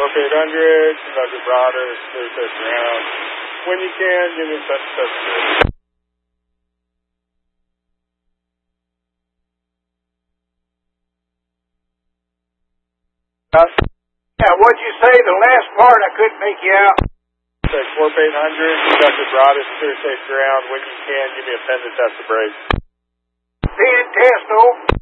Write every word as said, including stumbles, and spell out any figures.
warp eight hundred, conductor broader, clear safe ground. When you can, give me a touch touch bridge. Yeah, what'd you say? The last part I couldn't make you out. Warp eight hundred, conductor broader, clear safe ground. When you can, give me a pen to test the brakes. Pen test, oh.